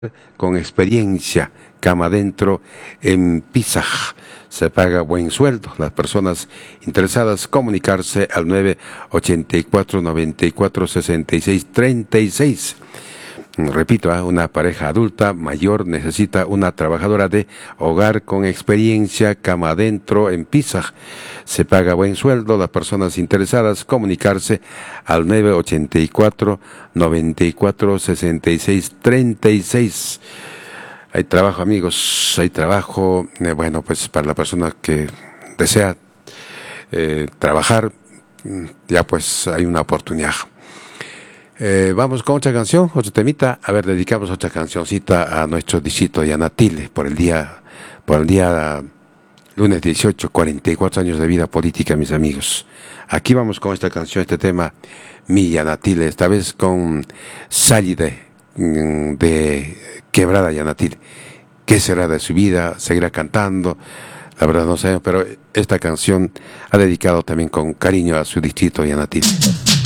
con experiencia, cama adentro en Pisaj. Se paga buen sueldo. Las personas interesadas comunicarse al 984 94 66 36. Repito, una pareja adulta mayor necesita una trabajadora de hogar con experiencia, cama adentro en Pisaj. Se paga buen sueldo. Las personas interesadas comunicarse al 984 94 66 36. Hay trabajo, amigos, hay trabajo. Bueno, pues para la persona que desea trabajar, ya pues hay una oportunidad. Vamos con otra canción, otro temita. A ver, dedicamos otra cancioncita a nuestro distrito de Yanatile por el día lunes 18, 44 años de vida política, mis amigos. Aquí vamos con esta canción, este tema, Mi Yanatile, esta vez con Salide de Quebrada Yanatile. ¿Qué será de su vida? ¿Seguirá cantando? La verdad no sé, pero esta canción ha dedicado también con cariño a su distrito Yanatile.